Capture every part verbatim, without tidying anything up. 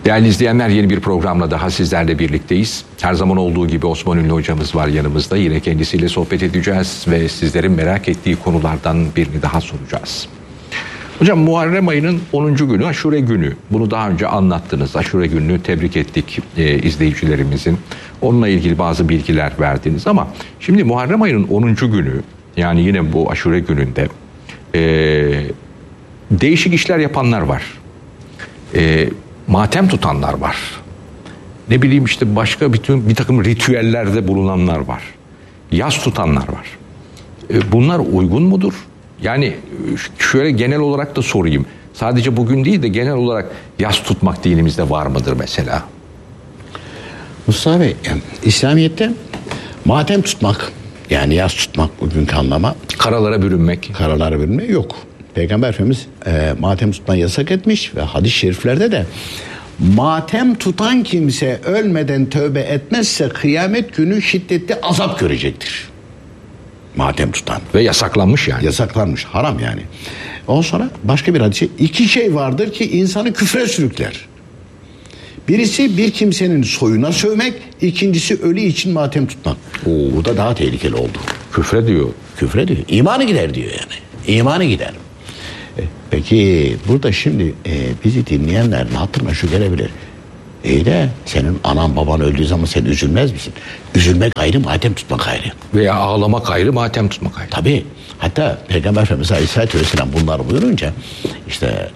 Değerli izleyenler, yeni bir programla daha sizlerle birlikteyiz. Her zaman olduğu gibi Osman Ünlü hocamız var yanımızda. Yine kendisiyle sohbet edeceğiz ve sizlerin merak ettiği konulardan birini daha soracağız. Hocam, Muharrem ayının onuncu günü Aşure günü. Bunu daha önce anlattınız. Aşure gününü tebrik ettik e, izleyicilerimizin. Onunla ilgili bazı bilgiler verdiniz ama şimdi Muharrem ayının onuncu günü, yani yine bu Aşure gününde e, değişik işler yapanlar var. E, matem tutanlar var. Ne bileyim işte başka bütün bir takım ritüellerde bulunanlar var. Yas tutanlar var. E, bunlar uygun mudur? Yani şöyle genel olarak da sorayım. Sadece bugün değil de genel olarak yas tutmak dinimizde var mıdır mesela? Mustafa Bey, yani İslamiyet'te matem tutmak, yani yas tutmak bugünkü anlama. Karalara bürünmek. Karalara bürünmek yok. Peygamber Efendimiz e, matem tutmayı yasak etmiş ve hadis-i şeriflerde de matem tutan kimse ölmeden tövbe etmezse kıyamet günü şiddetli azap görecektir. Matem tutan. Ve yasaklanmış yani. Yasaklanmış, haram yani. Ondan sonra başka bir hadis. İki şey vardır ki insanı küfre sürükler. Birisi bir kimsenin soyuna sövmek, ikincisi ölü için matem tutmak. Oo, bu da daha tehlikeli oldu. Küfre diyor. Küfre diyor. İmanı gider diyor yani. İmanı gider. E, peki burada şimdi e, bizi dinleyenlerin hatırına şu gelebilir. İyi de senin anan baban öldüğü zaman sen üzülmez misin? Üzülmek ayrı, matem tutmak ayrı. Veya ağlamak ayrı, matem tutmak ayrı. Tabii. Hatta Peygamber Efendimiz Aleyhisselatü Vesselam bunları buyurunca işte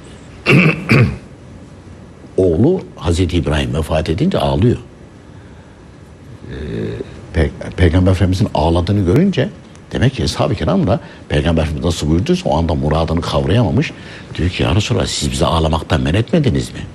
oğlu Hazreti İbrahim vefat edince ağlıyor. Ee, Pe Peygamber Efendimiz'in ağladığını görünce demek ki Eshab-ı Kiram da Peygamber Efendimiz nasıl buyurduysa o anda muradını kavrayamamış. Diyor ki ya Resulallah, siz bizi ağlamaktan men etmediniz mi?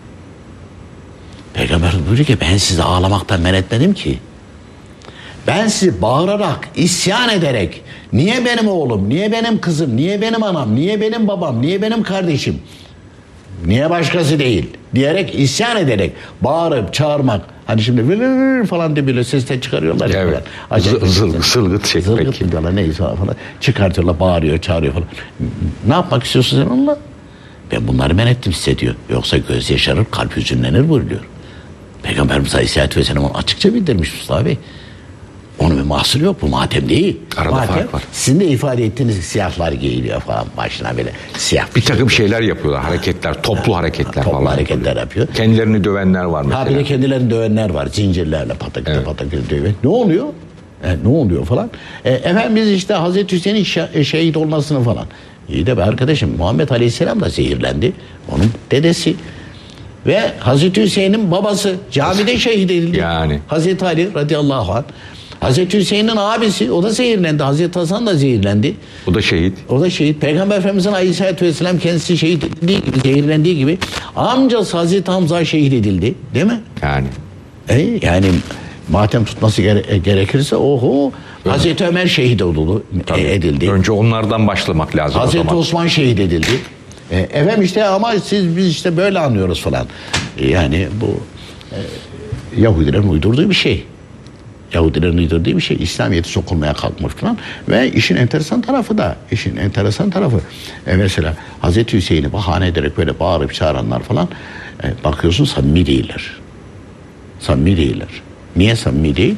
Peygamber buyuruyor ki ben sizi ağlamaktan men etmedim ki. Ben sizi bağırarak, isyan ederek, niye benim oğlum, niye benim kızım, niye benim anam, niye benim babam, niye benim kardeşim, niye başkası değil diyerek, isyan ederek, bağırıp çağırmak. Hani şimdi vırır falan diye böyle sesten çıkarıyorlar ya. Evet. Zıl, zıl, zılgıt çekmek. Zılgıt diyorlar, neyse falan. Çıkartıyorlar, bağırıyor, çağırıyor falan. Ne yapmak istiyorsun sen onunla? Ben bunları men ettim size diyor. Yoksa göz yaşarır, kalp hüzünlenir buyuruyor. Peygamberimiz Aleyhisselatü Vesselam açıkça bildirmiş Mustafa Bey. Onun bir mahsuru yok, bu matem değil. Arada matem, fark var. Sizin de ifade ettiğiniz siyahlar giyiliyor falan başına böyle siyah. Bir takım şeyler yapıyorlar, hareketler, toplu hareketler toplu falan. hareketler yapıyor. Kendilerini dövenler var mesela. Ha bir de kendilerini dövenler var, zincirlerle pataküte Evet. pataküte dövüyor. Ne oluyor? E, ne oluyor falan. E, efendim biz işte Hazreti Hüseyin'in şa- şehit olmasını falan. İyi de be arkadaşım, Muhammed Aleyhisselam da zehirlendi. Onun dedesi. Ve Hazreti Hüseyin'in babası camide şehit edildi. Yani. Hazreti Ali radıyallahu anh. Hazreti Hüseyin'in abisi, o da zehirlendi. Hazreti Hasan da zehirlendi. O da şehit. O da şehit. Peygamber Efendimiz'in Aleyhisselatü Vesselam kendisi şehit edildiği gibi, zehirlendiği gibi amcası Hazreti Hamza şehit edildi. Değil mi? Yani. E, yani matem tutması gere- gerekirse oho. Evet. Hazreti Ömer şehit oldu, e, edildi. Önce onlardan başlamak lazım Hazreti o zaman. Osman şehit edildi. E, efendim işte ama siz biz işte böyle anlıyoruz falan. E, yani bu e, Yahudilerin uydurduğu bir şey. Yahudilerin uydurduğu bir şey. İslamiyet'i sokulmaya kalkmış falan. Ve işin enteresan tarafı da, işin enteresan tarafı e, mesela Hazreti Hüseyin'i bahane ederek böyle bağırıp çağıranlar falan e, bakıyorsun samimi değiller. Samimi değiller. Niye samimi değil?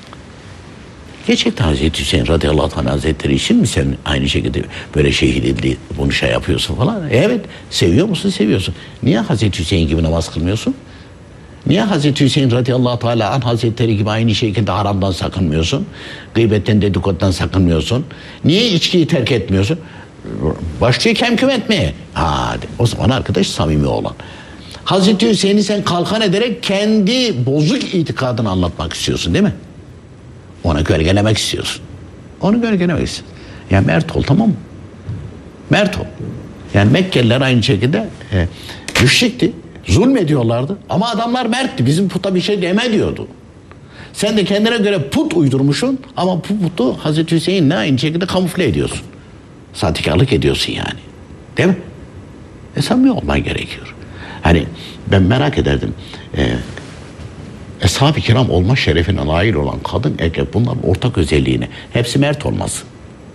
Gerçekten Hazreti Hüseyin radıyallahu anh hazretleri için mi sen aynı şekilde böyle şehit edildi, bunu şey yapıyorsun falan? E evet, seviyor musun? Seviyorsun. Niye Hazreti Hüseyin gibi namaz kılmıyorsun? Niye Hazreti Hüseyin radıyallahu teala anh hazretleri gibi aynı şekilde haramdan sakınmıyorsun? Gıybetten, dedikodudan sakınmıyorsun? Niye içkiyi terk etmiyorsun? Başlıyor kemküm etmeye. Ha, o zaman arkadaş samimi olan. Hazreti Hüseyin'i sen kalkan ederek kendi bozuk itikadını anlatmak istiyorsun değil mi? Ona gölgelemek istiyorsun. Onu gölgelemek istiyorsun. Yani mert ol, tamam mı? Mert ol. Yani Mekkeliler aynı şekilde e, müşrikti. Zulmediyorlardı. Ama adamlar mertti. Bizim puta bir şey deme diyordu. Sen de kendine göre put uydurmuşsun ama bu putu Hazreti Hüseyin'le aynı şekilde kamufle ediyorsun. Sahtekarlık ediyorsun yani. Değil mi? E samimi olman gerekiyor. Hani ben merak ederdim. E, Eshab-ı Kiram olma şerefine nail olan kadın erkek bunların ortak özelliğini. Hepsi mert olması.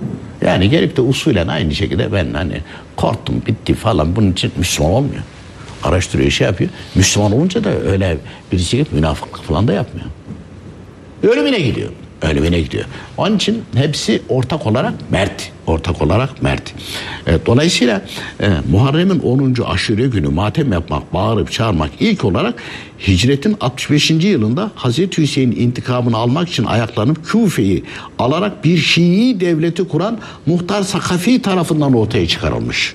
Yani gelip de usulen aynı şekilde ben hani korktum bitti falan bunun için Müslüman olmuyor. Araştırıyor, şey yapıyor. Müslüman olunca da öyle birisi gibi münafıklık falan da yapmıyor. Ölümüne gidiyor. Ölümüne gidiyor. Onun için hepsi ortak olarak mert. Ortak olarak mert. E, dolayısıyla e, Muharrem'in onuncu aşure günü matem yapmak, bağırıp çağırmak ilk olarak hicretin altmış beşinci yılında Hazreti Hüseyin'in intikamını almak için ayaklanıp Küfe'yi alarak bir Şii devleti kuran Muhtar Sakafi tarafından ortaya çıkarılmış.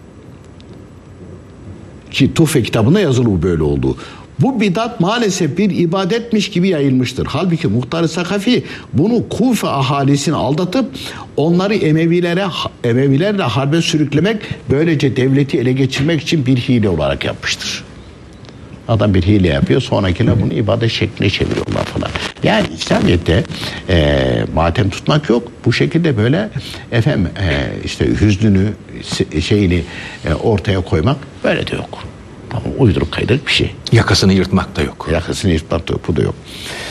Ki Tuhfe kitabında yazılı bu böyle olduğu. Bu bidat maalesef bir ibadetmiş gibi yayılmıştır. Halbuki Muhtar-ı Sakafi bunu Kufe ahalisini aldatıp onları Emevilere Emevilerle harbe sürüklemek, böylece devleti ele geçirmek için bir hile olarak yapmıştır. Adam bir hile yapıyor, sonrakiler bunu ibadet şekline çeviriyorlar falan. Yani İslamiyet'te e, matem tutmak yok. Bu şekilde böyle efendim e, işte hüznünü şeyini e, ortaya koymak böyle de yok. Tamam, uyduruk kaydırık bir şey. Yakasını yırtmak da yok. Yakasını yırtmak da yok, bu da yok.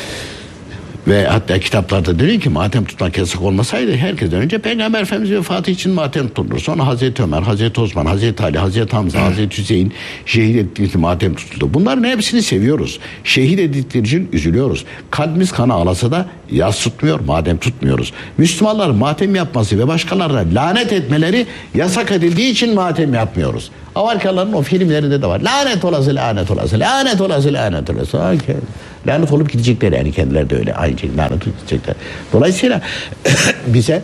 Ve hatta kitaplarda diyor ki matem tutmak yasak olmasaydı herkesten önce Peygamber Efendimiz vefatı için matem tutulur. Sonra Hazreti Ömer, Hazreti Osman, Hazreti Ali, Hazreti Hamza, Hı. Hazreti Hüseyin şehit ettiği için matem tutuldu. Bunların hepsini seviyoruz. Şehit edildikleri için üzülüyoruz. Kalbimiz kana ağlasa da yas tutmuyor, matem tutmuyoruz. Müslümanların matem yapması ve başkalarına lanet etmeleri yasak edildiği için matem yapmıyoruz. Amerikalıların o filmlerinde de var. Lanet olası, lanet olası, lanet olası, lanet olası. Okay. Lanet olup gidecekler yani, kendileri de öyle. Aynı şekilde lanet olup gidecekler. Dolayısıyla bize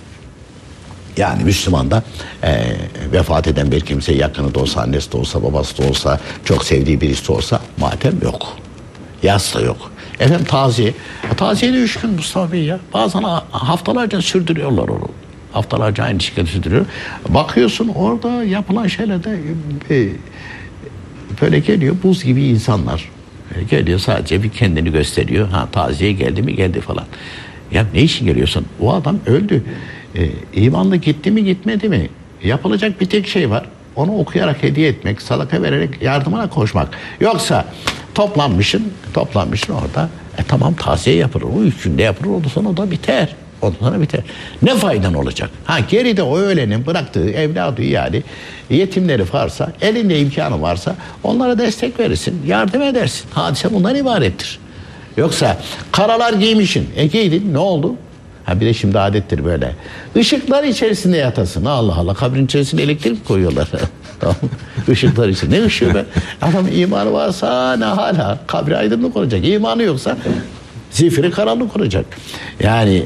yani Müslüman'da e, vefat eden bir kimse, yakını da olsa, annesi de olsa, babası da olsa, çok sevdiği birisi de olsa matem yok. Yas da yok. Efendim taziye. Taziye de üç gün Mustafa Bey ya. Bazen haftalarca sürdürüyorlar onu. Haftalarca aynı şekilde sürdürüyor. Bakıyorsun orada yapılan şeylerde e, böyle geliyor buz gibi insanlar. E, geliyor sadece bir kendini gösteriyor. Ha taziye geldi mi geldi falan. Ya ne için geliyorsun? O adam öldü. E, imanlı gitti mi gitmedi mi? Yapılacak bir tek şey var. Onu okuyarak hediye etmek, sadaka vererek yardımına koşmak. Yoksa toplanmışsın, toplanmışsın orada. E tamam taziye yapılır. O üç günde yapılır. Ondan sonra o da biter. Ondan sonra biter. Ne faydan olacak? Ha geride o ölenin bıraktığı evladı yani yetimleri varsa, elinde imkanı varsa onlara destek verirsin, yardım edersin. Hadise bundan ibarettir. Yoksa karalar giymişsin. E giydin ne oldu? Ha bir de şimdi adettir böyle. Işıklar içerisinde yatasın. Allah Allah, kabrin içerisine elektrik koyuyorlar. Tamam. Işıklar için. Ne ışığı be? Adam imanı varsa ne hala? Kabri aydınlık olacak. İmanı yoksa zifiri karanlık olacak. Yani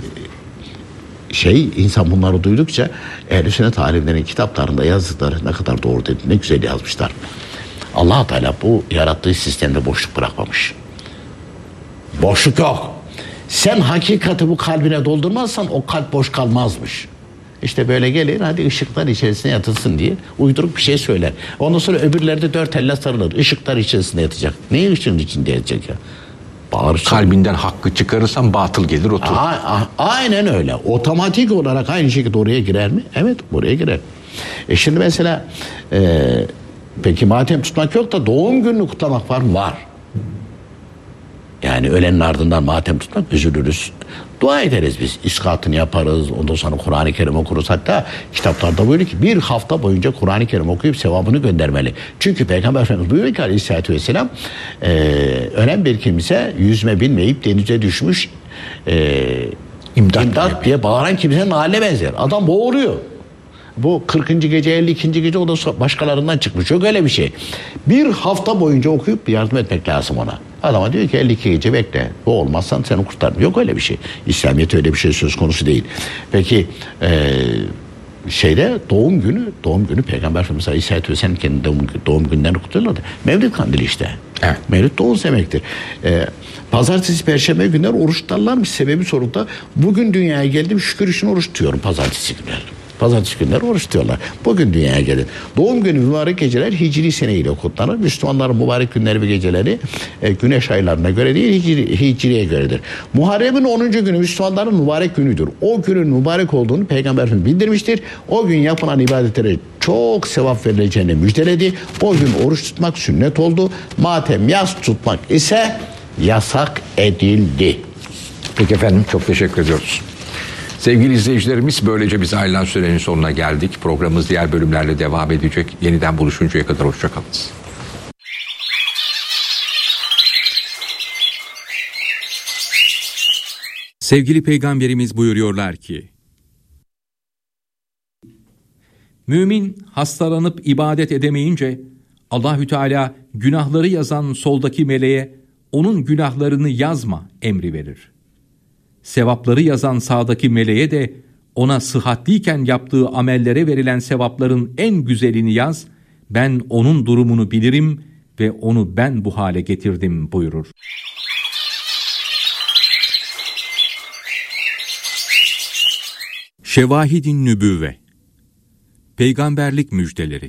şey, insan bunları duydukça Ehl-i Sünnet alimlerinin kitaplarında yazdıkları ne kadar doğru dedi, ne güzel yazmışlar. Allah Teala bu yarattığı sistemde boşluk bırakmamış. Boşluk yok. Sen hakikati bu kalbine doldurmazsan o kalp boş kalmazmış. İşte böyle gelir, hadi ışıklar içerisine yatılsın diye uyduruk bir şey söyler. Ondan sonra öbürleri de dört elle sarılır. Işıklar içerisinde yatacak. Ne ışığın içinde yatacak ya? Bağırsın. Kalbinden hakkı çıkarırsan batıl gelir otur. A- a- aynen öyle. Otomatik olarak aynı şekilde oraya girer mi? Evet, oraya girer. E şimdi mesela e, peki matem tutmak yok da doğum gününü kutlamak var mı? Var. Yani ölenin ardından matem tutmak, üzülürüz. Dua ederiz biz. İskatını yaparız. Ondan sonra Kur'an-ı Kerim okuruz. Hatta kitaplarda böyle ki bir hafta boyunca Kur'an-ı Kerim okuyup sevabını göndermeli. Çünkü Peygamber Efendimiz buyuruyor ki Aleyhisselatü Vesselam e, ölen bir kimse yüzme bilmeyip denize düşmüş e, imdat, imdat diye bağıran kimsenin haline benzer. Adam boğuluyor. Bu kırkıncı gece, elli ikinci gece o da başkalarından çıkmış. Yok öyle bir şey. Bir hafta boyunca okuyup yardım etmek lazım ona. Adama diyor ki elli iki gece bekle. Bu olmazsan seni kurtarmıyor. Yok öyle bir şey. İslamiyet öyle bir şey söz konusu değil. Peki e, şeyde doğum günü, doğum günü Peygamber Efendimiz Aleyhisselatü Vesselam kendi doğum, doğum günlerini kutluyorlardı. Mevlid kandili işte. Evet. Mevlid doğum demektir. E, pazartesi, perşembe günler oruç tutarlarmış. Sebebi sorulda bugün dünyaya geldim şükür için oruç tutuyorum pazartesi günler. Pazartesi günleri oruç tutuyorlar. Bugün dünyaya gelin. Doğum günü mübarek geceler hicri seneyle kutlanır. Müslümanların mübarek günleri ve geceleri e, güneş aylarına göre değil, hicri, hicriye göredir. Muharrem'in onuncu günü Müslümanların mübarek günüdür. O günün mübarek olduğunu Peygamber Efendimiz bildirmiştir. O gün yapılan ibadetlere çok sevap verileceğini müjdeledi. O gün oruç tutmak sünnet oldu. Matem, yas tutmak ise yasak edildi. Peki efendim, çok teşekkür ediyoruz. Sevgili izleyicilerimiz, böylece bize ayrılan sürenin sonuna geldik. Programımız diğer bölümlerle devam edecek. Yeniden buluşuncaya kadar hoşçakalınız. Sevgili Peygamberimiz buyuruyorlar ki, mümin hastalanıp ibadet edemeyince Allahü Teala günahları yazan soldaki meleğe onun günahlarını yazma emri verir. Sevapları yazan sağdaki meleğe de ona sıhhatliyken yaptığı amellere verilen sevapların en güzelini yaz, ben onun durumunu bilirim ve onu ben bu hale getirdim buyurur. Şevahid-i Nübüvve, Peygamberlik müjdeleri.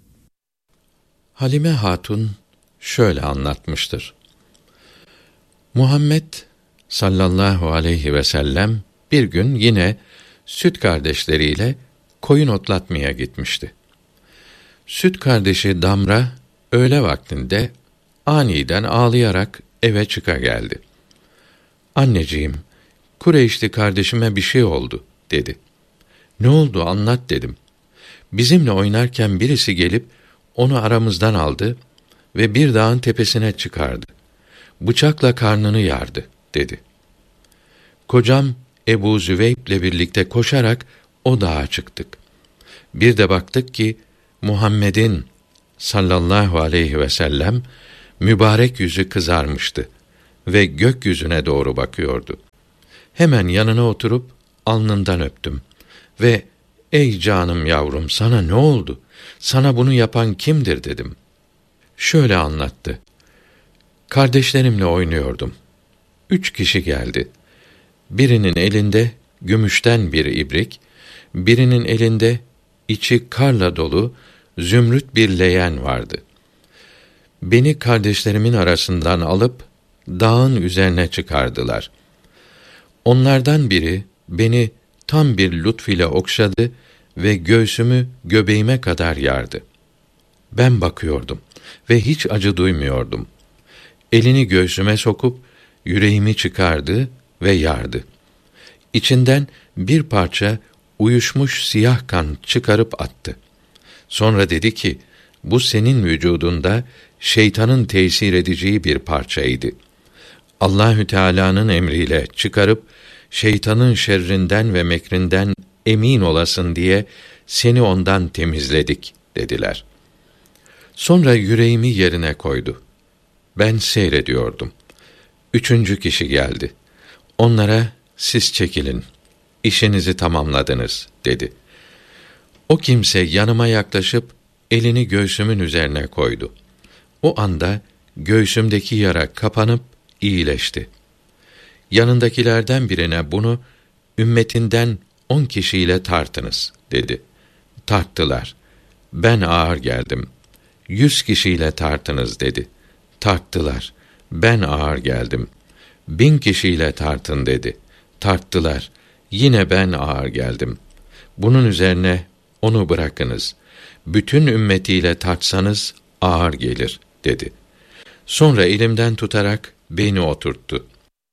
Halime Hatun şöyle anlatmıştır. Muhammed sallallahu aleyhi ve sellem bir gün yine süt kardeşleriyle koyun otlatmaya gitmişti. Süt kardeşi Damra öğle vaktinde aniden ağlayarak eve çıka geldi. Anneciğim, Kureyşli kardeşime bir şey oldu dedi. Ne oldu anlat dedim. Bizimle oynarken birisi gelip onu aramızdan aldı ve bir dağın tepesine çıkardı. Bıçakla karnını yardı dedi. Kocam Ebu Züveyb'le birlikte koşarak o dağa çıktık. Bir de baktık ki Muhammed'in sallallahu aleyhi ve sellem mübarek yüzü kızarmıştı ve gökyüzüne doğru bakıyordu. Hemen yanına oturup alnından öptüm ve ey canım yavrum, sana ne oldu? Sana bunu yapan kimdir dedim. Şöyle anlattı. Kardeşlerimle oynuyordum. Üç kişi geldi. Birinin elinde gümüşten bir ibrik, birinin elinde içi karla dolu zümrüt bir leğen vardı. Beni kardeşlerimin arasından alıp dağın üzerine çıkardılar. Onlardan biri beni tam bir lütf ile okşadı ve göğsümü göbeğime kadar yardı. Ben bakıyordum ve hiç acı duymuyordum. Elini göğsüme sokup yüreğimi çıkardı ve yardı. İçinden bir parça uyuşmuş siyah kan çıkarıp attı. Sonra dedi ki, bu senin vücudunda şeytanın tesir edeceği bir parçaydı. Allahü Teala'nın emriyle çıkarıp şeytanın şerrinden ve mekrinden emin olasın diye seni ondan temizledik dediler. Sonra yüreğimi yerine koydu. Ben seyrediyordum. Üçüncü kişi geldi. Onlara siz çekilin, işinizi tamamladınız dedi. O kimse yanıma yaklaşıp elini göğsümün üzerine koydu. O anda göğsümdeki yara kapanıp iyileşti. Yanındakilerden birine bunu ümmetinden on kişiyle tartınız dedi. Tarttılar. Ben ağır geldim. Yüz kişiyle tartınız dedi. Tarttılar. Ben ağır geldim. Bin kişiyle tartın dedi. Tarttılar. Yine ben ağır geldim. Bunun üzerine onu bırakınız. Bütün ümmetiyle tartsanız ağır gelir dedi. Sonra elimden tutarak beni oturttu.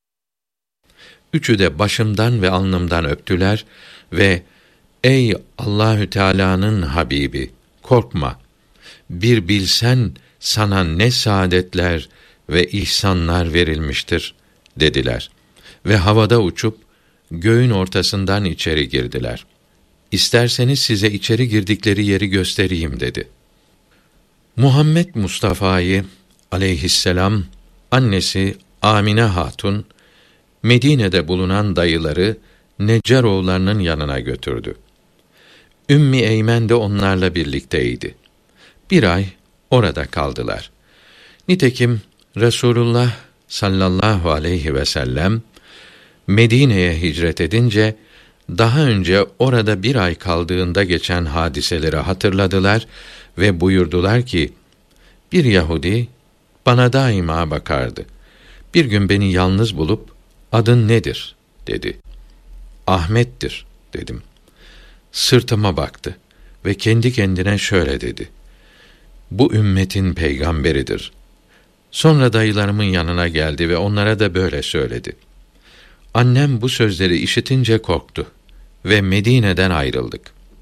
Üçü de başımdan ve alnımdan öptüler ve ey Allahü Teala'nın Habibi, korkma. Bir bilsen sana ne saadetler ve ihsanlar verilmiştir dediler. Ve havada uçup göğün ortasından içeri girdiler. İsterseniz size içeri girdikleri yeri göstereyim dedi. Muhammed Mustafa'yı aleyhisselam annesi Amine Hatun Medine'de bulunan dayıları Neccaroğullarının yanına götürdü. Ümmi Eymen de onlarla birlikteydi. Bir ay orada kaldılar. Nitekim Resulullah sallallahu aleyhi ve sellem Medine'ye hicret edince daha önce orada bir ay kaldığında geçen hadiseleri hatırladılar ve buyurdular ki, bir Yahudi bana daima bakardı. Bir gün beni yalnız bulup, adın nedir dedi. Ahmet'tir dedim. Sırtıma baktı ve kendi kendine şöyle dedi. Bu ümmetin peygamberidir. Sonra dayılarımın yanına geldi ve onlara da böyle söyledi. Annem bu sözleri işitince korktu. ve Medine'den ayrıldık.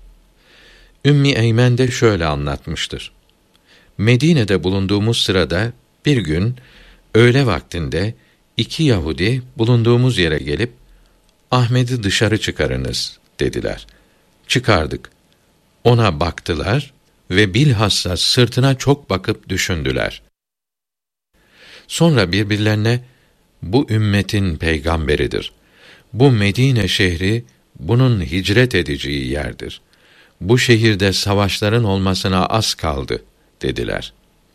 Ümmi Eymen de şöyle anlatmıştır. Medine'de bulunduğumuz sırada bir gün öğle vaktinde iki Yahudi bulunduğumuz yere gelip Ahmet'i dışarı çıkarınız dediler. Çıkardık. Ona baktılar ve bilhassa sırtına çok bakıp düşündüler. Sonra birbirlerine bu ümmetin peygamberidir. Bu Medine şehri bunun hicret edeceği yerdir. Bu şehirde savaşların olmasına az kaldı dediler.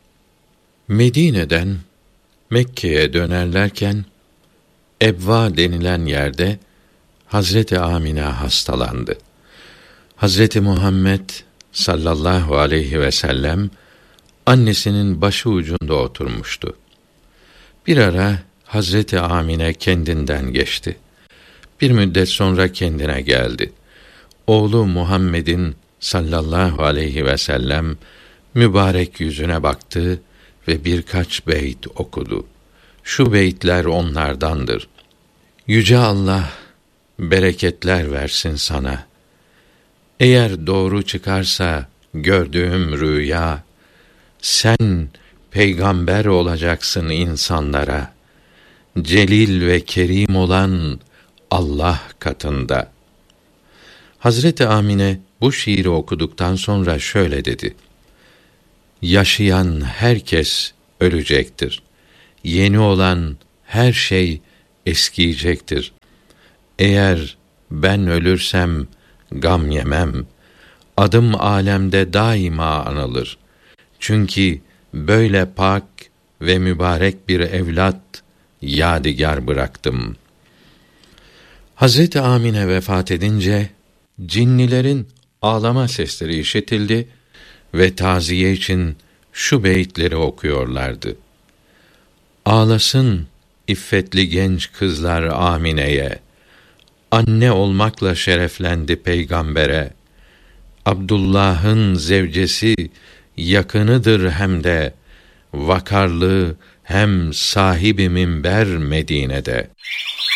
Medine'den Mekke'ye dönerlerken Ebva denilen yerde Hazreti Amine hastalandı. Hazreti Muhammed sallallahu aleyhi ve sellem annesinin başı ucunda oturmuştu. Bir ara Hazreti Amine kendinden geçti. Bir müddet sonra kendine geldi. Oğlu Muhammed'in sallallahu aleyhi ve sellem mübarek yüzüne baktı ve birkaç beyt okudu. Şu beytler onlardandır. Yüce Allah bereketler versin sana. Eğer doğru çıkarsa gördüğüm rüya, sen peygamber olacaksın insanlara. Celil ve kerim olan Allah katında. Hazreti Amine bu şiiri okuduktan sonra şöyle dedi: Yaşayan herkes ölecektir. Yeni olan her şey eskiyecektir. Eğer ben ölürsem gam yemem. Adım alemde daima anılır. Çünkü böyle pak ve mübarek bir evlat yadigar bıraktım. Hazreti Amine vefat edince cinnilerin ağlama sesleri işitildi ve taziye için şu beyitleri okuyorlardı. Ağlasın iffetli genç kızlar Amine'ye. Anne olmakla şereflendi peygambere. Abdullah'ın zevcesi yakınıdır hem de vakarlı hem sahibi minber Medine'de.